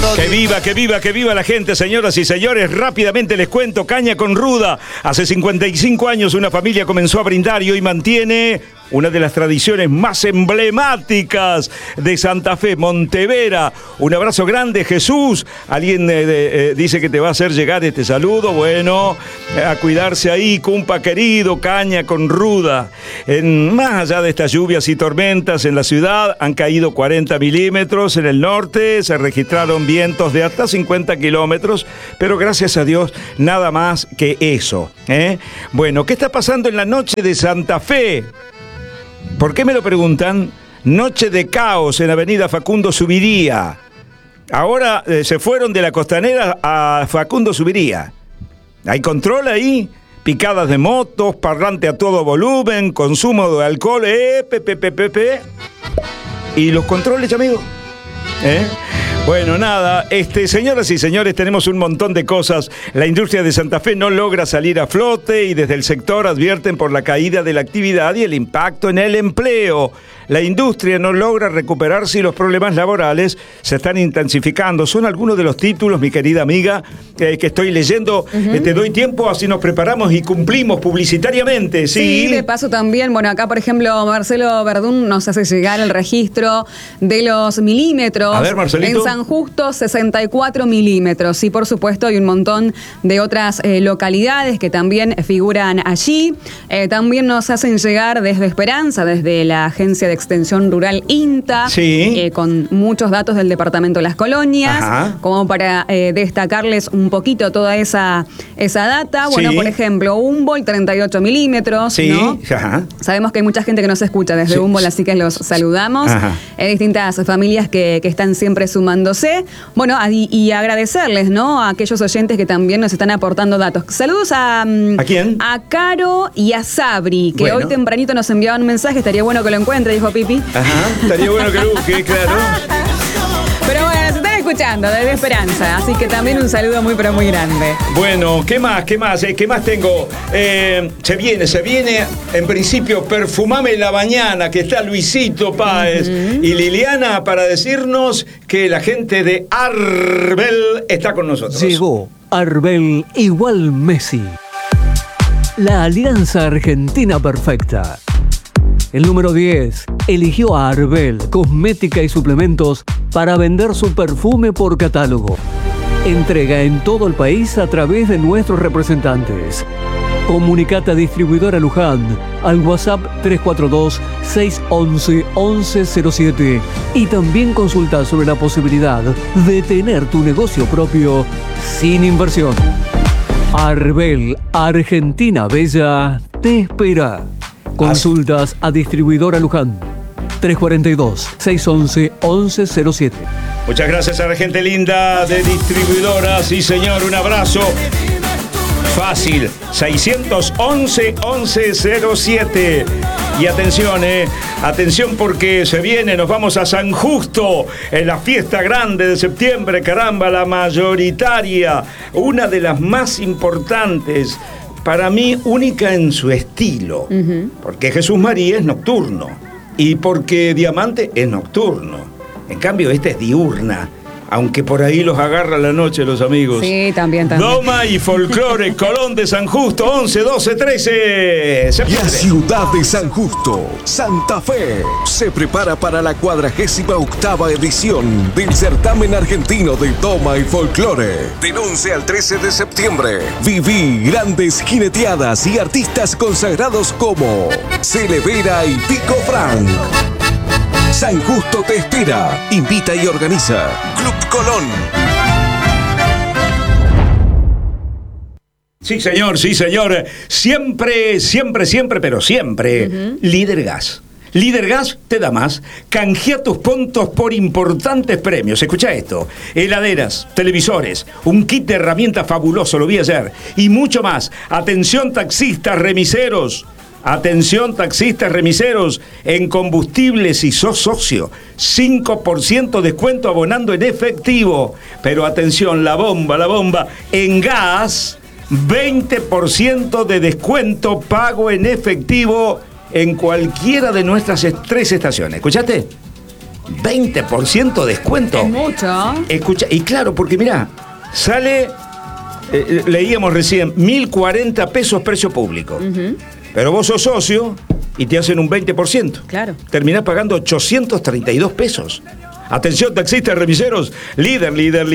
Que viva, que viva, que viva la gente, señoras y señores. Rápidamente les cuento, caña con ruda. Hace 55 años una familia comenzó a brindar y hoy mantiene una de las tradiciones más emblemáticas de Santa Fe, Montevera. Un abrazo grande, Jesús. Alguien dice que te va a hacer llegar este saludo. Bueno, a cuidarse ahí, cumpa querido, caña con ruda. Más allá de estas lluvias y tormentas en la ciudad, han caído 40 milímetros. En el norte se registraron vientos de hasta 50 kilómetros, pero gracias a Dios, nada más que eso. Bueno, ¿qué está pasando en la noche de Santa Fe? ¿Por qué me lo preguntan? Noche de caos en Avenida Facundo Subiría. Ahora se fueron de la Costanera a Facundo Subiría. ¿Hay control ahí? Picadas de motos, parlante a todo volumen, consumo de alcohol, ¿Y los controles, amigo? Bueno, nada, señoras y señores, tenemos un montón de cosas. La industria de Santa Fe no logra salir a flote y desde el sector advierten por la caída de la actividad y el impacto en el empleo. La industria no logra recuperarse y los problemas laborales se están intensificando. Son algunos de los títulos, mi querida amiga, que estoy leyendo. Te doy tiempo, así nos preparamos y cumplimos publicitariamente. Sí, de paso también, bueno, acá por ejemplo Marcelo Verdún nos hace llegar el registro de los milímetros. A ver, Marcelito. En San Justo, 64 milímetros. Y por supuesto hay un montón de otras localidades que también figuran allí. También nos hacen llegar desde Esperanza, desde la agencia de Extensión Rural INTA, con muchos datos del departamento de Las Colonias. Ajá. Como para destacarles un poquito toda esa data. Bueno, por ejemplo, Humboldt, 38 milímetros, ¿no? Ajá. Sabemos que hay mucha gente que nos escucha desde Humboldt, así que los saludamos. Distintas familias que están siempre sumándose. Bueno, y agradecerles, ¿no? A aquellos oyentes que también nos están aportando datos. Saludos a quién? A Caro y a Sabri, que hoy tempranito nos enviaban un mensaje. Estaría bueno que lo encuentre, dijo Pipi. Ajá, estaría bueno que lo busque, claro. Pero bueno, se están escuchando desde Esperanza, así que también un saludo muy, pero muy grande. Bueno, ¿qué más? ¿Qué más tengo? Se viene, en principio, Perfumame la Mañana, que está Luisito Páez y Liliana para decirnos que la gente de Arbel está con nosotros. Llegó Arbel igual Messi. La alianza argentina perfecta. El número 10 eligió a Arbel, cosmética y suplementos, para vender su perfume por catálogo. Entrega en todo el país a través de nuestros representantes. Comunicate a Distribuidora Luján al WhatsApp 342-611-1107 y también consulta sobre la posibilidad de tener tu negocio propio sin inversión. Arbel, Argentina Bella, te espera. Consultas a Distribuidora Luján 342-611-1107. Muchas gracias a la gente linda de Distribuidora. Sí, señor, un abrazo. Fácil, 611-1107. Y atención porque se viene, nos vamos a San Justo en la fiesta grande de septiembre, caramba, la mayoritaria, una de las más importantes. Para mí, única en su estilo, porque Jesús María es nocturno y porque Diamante es nocturno. En cambio, esta es diurna, aunque por ahí los agarra la noche los amigos. Sí, también. Doma y Folclore, Colón de San Justo, 11, 12, 13 septiembre. La ciudad de San Justo, Santa Fe, se prepara para la 48ª edición del Certamen Argentino de Doma y Folclore. Del 11 al 13 de septiembre, viví grandes jineteadas y artistas consagrados como Celevera y Pico Frank. San Justo te espera. Invita y organiza Club Colón. Sí, señor, sí, señor. Siempre, pero siempre. Líder Gas. Líder Gas te da más. Canjea tus puntos por importantes premios. Escucha esto. Heladeras, televisores, un kit de herramientas fabuloso, lo vi ayer. Y mucho más. Atención taxistas, remiseros. Atención taxistas, remiseros, en combustibles si sos socio, 5% descuento abonando en efectivo. Pero atención, la bomba, en gas, 20% de descuento pago en efectivo en cualquiera de nuestras 3 estaciones. ¿Escuchaste? 20% de descuento. Es mucho. Escucha, y claro, porque mirá, sale, leíamos recién, 1.040 pesos precio público. Pero vos sos socio y te hacen un 20%. Claro. Terminás pagando 832 pesos. Atención, taxistas, remiseros, líder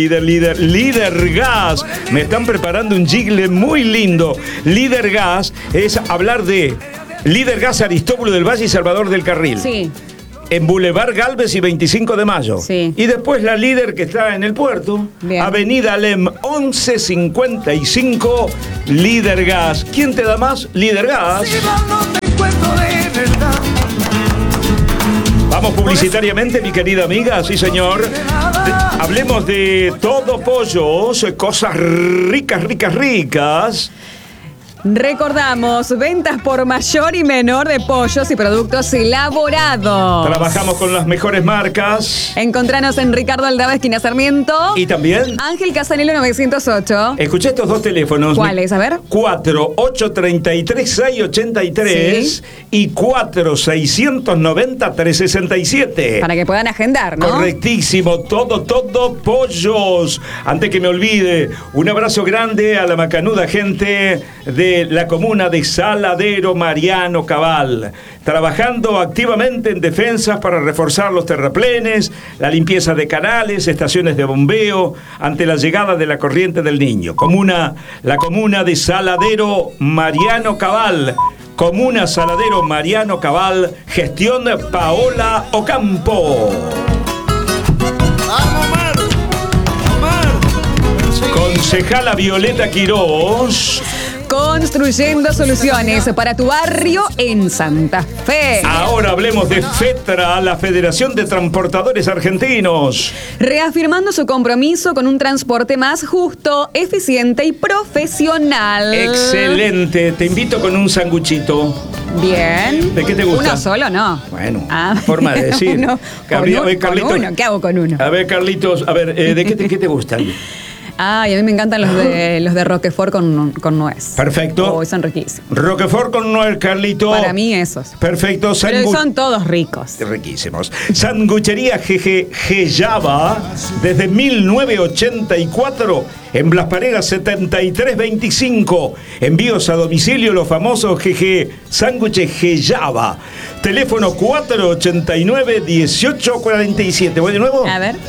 gas. Me están preparando un jingle muy lindo. Líder gas es hablar de Líder gas Aristóbulo del Valle y Salvador del Carril. Sí. En Boulevard Galvez y 25 de Mayo. Sí. Y después la líder que está en el puerto, Bien. Avenida Alem 1155, Líder Gas. ¿Quién te da más? Líder Gas. Vamos publicitariamente, mi querida amiga, sí señor. Hablemos de Todo Pollos, cosas ricas. Recordamos, ventas por mayor y menor de pollos y productos elaborados. Trabajamos con las mejores marcas. Encontranos en Ricardo Aldaba, esquina Sarmiento. Y también, Ángel Casanelo 908. escuché estos dos teléfonos. ¿Cuáles? A ver. 4-833-683 Sí. y 4-690-367. Para que puedan agendar, ¿no? Correctísimo, todo pollos. Antes que me olvide, un abrazo grande a la macanuda gente de la comuna de Saladero Mariano Cabal, trabajando activamente en defensas para reforzar los terraplenes, la limpieza de canales, estaciones de bombeo, ante la llegada de la corriente del Niño. La comuna de Saladero Mariano Cabal. Comuna Saladero Mariano Cabal, gestión Paola Ocampo. Concejala Violeta Quirós. Construyendo soluciones para tu barrio en Santa Fe. Ahora hablemos de FETRA, la Federación de Transportadores Argentinos. Reafirmando su compromiso con un transporte más justo, eficiente y profesional. Excelente, te invito con un sanguchito. Bien. ¿De qué te gusta? ¿Uno solo no? Bueno, forma de decir. Uno, Carlitos, con Carlitos. uno. ¿Qué hago con uno? A ver, Carlitos, ¿de qué te gustan? Ay, a mí me encantan los de Roquefort con nuez. Perfecto. Oh, son riquísimos. Roquefort con nuez, Carlito. Para mí esos. Perfecto. Pero son todos ricos. Riquísimos. Sanguchería Gellaba, desde 1984, en Blas Paredes 7325. Envíos a domicilio, los famosos sándwiches Gellaba. Teléfono 489-1847. ¿Voy de nuevo? A ver.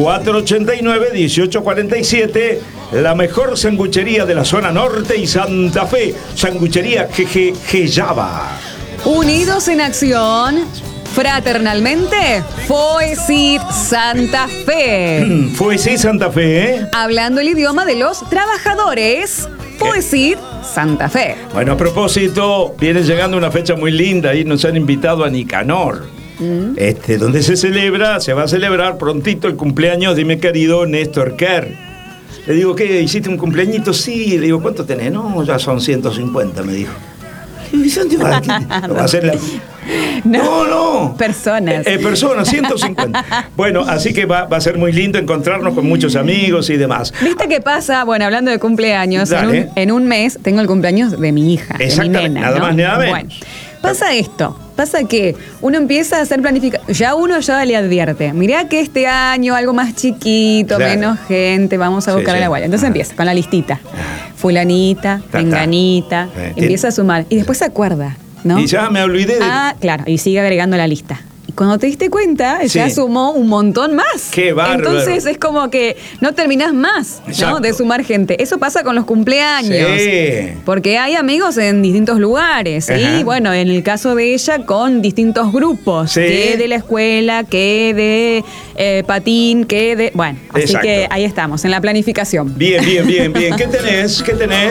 489-1847. La mejor sanguchería de la zona norte y Santa Fe. Sanguchería Gellaba. Unidos en acción. Fraternalmente, FOESID Santa Fe. FOESID Santa Fe, ¿eh? Hablando el idioma de los trabajadores, FOESID Santa Fe. Bueno, a propósito, viene llegando una fecha muy linda y nos han invitado a Nicanor. Donde se va a celebrar prontito el cumpleaños de mi querido Néstor Kerr. Le digo, ¿qué? ¿Hiciste un cumpleañito? Sí. Le digo, ¿cuánto tenés? No, ya son 150, me dijo. ¿Lo va a hacer la... No. Personas. Personas, 150. Bueno, así que va a ser muy lindo encontrarnos con muchos amigos y demás. ¿Viste qué pasa? Bueno, hablando de cumpleaños, Dale. en un mes tengo el cumpleaños de mi hija, de mi Exactamente, nena. nada ¿no? más, nada menos. Bueno, pasa esto. Pasa que uno empieza a hacer planificación. Ya uno le advierte. Mirá que este año algo más chiquito, Claro. menos gente, vamos a buscar a la guaya. Entonces empieza con la listita. Fulanita, menganita. Empieza a sumar. Y después se acuerda, ¿no? Y ya me olvidé de... Ah, claro. Y sigue agregando la lista. Y cuando te diste cuenta, ya Sí. sumó un montón más. ¡Qué bárbaro! Entonces es como que no terminás más, Exacto. ¿no? De sumar gente. Eso pasa con los cumpleaños. Sí. Porque hay amigos en distintos lugares. Ajá. Y bueno, en el caso de ella, con distintos grupos. Sí. Que de la escuela, que de patín, que de... Bueno, así Exacto. que ahí estamos, en la planificación. Bien. ¿Qué tenés?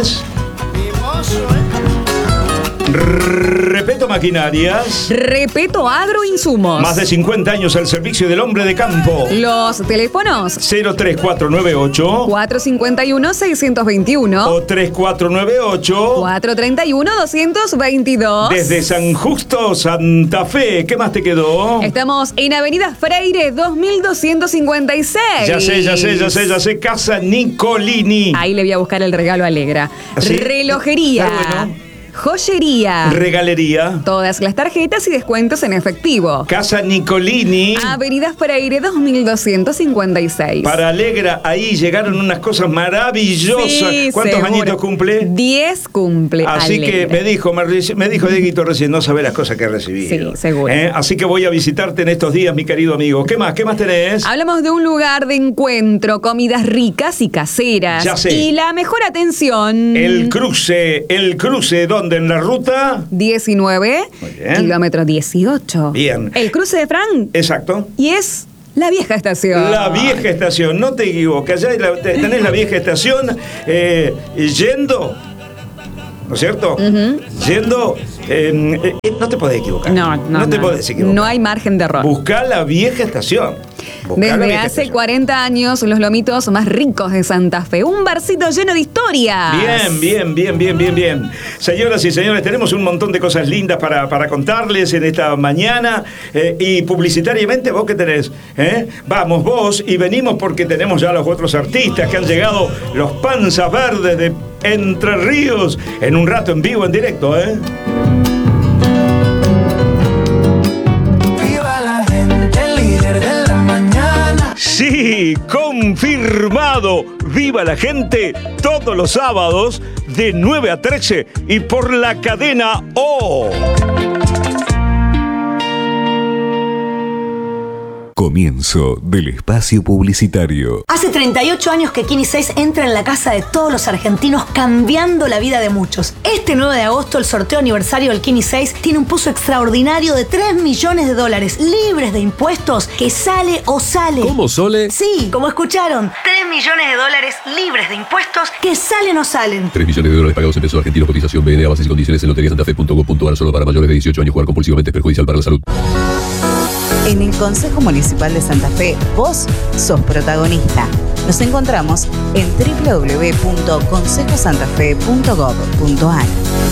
Repeto maquinarias. Repeto agroinsumos. Más de 50 años al servicio del hombre de campo. Los teléfonos 03498 451-621 o 3498 431-222. desde San Justo, Santa Fe. ¿Qué más te quedó? Estamos en Avenida Freire 2256. Ya sé. Casa Nicolini. Ahí le voy a buscar el regalo a Alegra. ¿Ah, sí? Relojería. Está bueno. Joyería. Regalería. Todas las tarjetas y descuentos en efectivo. Casa Nicolini. Avenida Freire 2256. Para Alegra, ahí llegaron unas cosas maravillosas. Sí, ¿Cuántos seguro. añitos cumple? 10 cumple. Así Alegra. que me dijo Dieguito recién, no sabe las cosas que he recibido. Sí, seguro. Así que voy a visitarte en estos días, mi querido amigo. ¿Qué más? ¿Qué más tenés? Hablamos de un lugar de encuentro, comidas ricas y caseras. Ya sé. Y la mejor atención. El cruce, ¿dónde? ¿En la ruta? 19, Muy bien. kilómetro 18. Bien. El cruce de Fran. Exacto. Y es la vieja estación. La vieja estación, no te equivoques, allá tenés la vieja estación yendo, ¿no es cierto? Yendo, no te podés equivocar. No te podés equivocar. No hay margen de error. Buscá la vieja estación. Buscá la Desde vieja hace estación. 40 años, los lomitos más ricos de Santa Fe. Un barcito lleno de historias. Bien. Señoras y señores, tenemos un montón de cosas lindas para contarles en esta mañana. Y publicitariamente, ¿vos qué tenés? Vamos vos, y venimos porque tenemos ya los otros artistas que han llegado, los Panzas Verdes de Entre Ríos, en un rato en vivo, en directo, Sí, confirmado. Viva la gente todos los sábados de 9 a 13 y por la cadena O. Comienzo del espacio publicitario. Hace 38 años que Kini 6 entra en la casa de todos los argentinos, cambiando la vida de muchos. Este 9 de agosto, el sorteo aniversario del Kini 6 tiene un pozo extraordinario de $3 millones, libres de impuestos, que sale o sale. ¿Cómo, Sole? Sí, como escucharon, $3 millones, libres de impuestos, que salen o salen. $3 millones pagados en pesos argentinos. Cotización BNA, bases y condiciones en loteriasantafe.com.ar. Solo para mayores de 18 años. Jugar compulsivamente es perjudicial para la salud. En el Consejo Municipal de Santa Fe, vos sos protagonista. Nos encontramos en www.consejosantafe.gov.ar.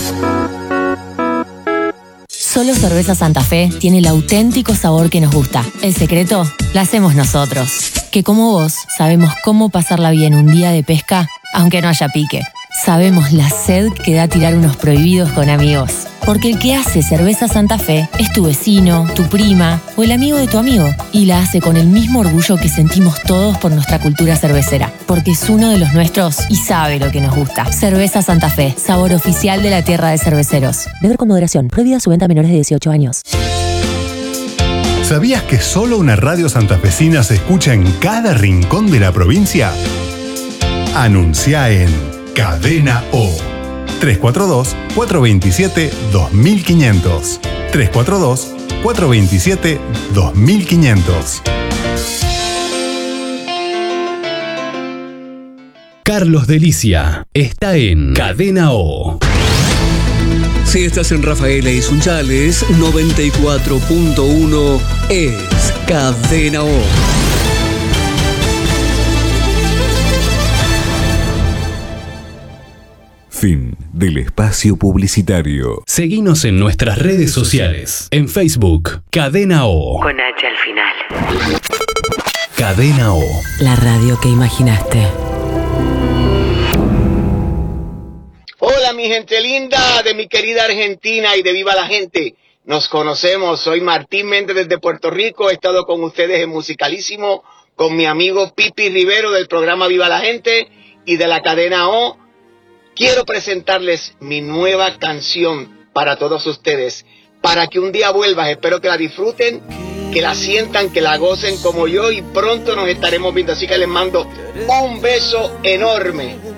Solo Cerveza Santa Fe tiene el auténtico sabor que nos gusta. El secreto lo hacemos nosotros, que como vos sabemos cómo pasarla bien un día de pesca, aunque no haya pique. Sabemos la sed que da tirar unos prohibidos con amigos. Porque el que hace Cerveza Santa Fe es tu vecino, tu prima o el amigo de tu amigo. Y la hace con el mismo orgullo que sentimos todos por nuestra cultura cervecera. Porque es uno de los nuestros y sabe lo que nos gusta. Cerveza Santa Fe, sabor oficial de la tierra de cerveceros. Beber con moderación. Prohibida su venta a menores de 18 años. ¿Sabías que solo una radio santafesina se escucha en cada rincón de la provincia? Anuncia en Cadena O. 342-427-2500. 342-427-2500. Carlos Delicia está en Cadena O. Si estás en Rafaela y Sunchales, 94.1 es Cadena O. Fin del espacio publicitario. Seguinos en nuestras redes sociales. En Facebook, Cadena O. Con H al final. Cadena O. La radio que imaginaste. Hola mi gente linda de mi querida Argentina y de Viva la Gente. Nos conocemos, soy Martín Méndez desde Puerto Rico. He estado con ustedes en Musicalísimo con mi amigo Pipi Rivero del programa Viva la Gente y de la cadena O. Quiero presentarles mi nueva canción para todos ustedes, para que un día vuelvas. Espero que la disfruten, que la sientan, que la gocen como yo y pronto nos estaremos viendo. Así que les mando un beso enorme.